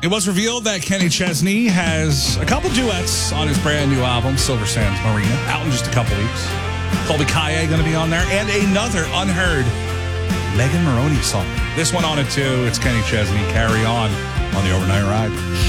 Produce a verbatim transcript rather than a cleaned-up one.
It was revealed that Kenny Chesney has a couple duets on his brand new album, Silver Sands Marina, out in just a couple weeks. Colby Kaye going to be on there, and another unheard Megan Maroney song. This one on it too. It's Kenny Chesney, Carry On, on the Overnight Ride.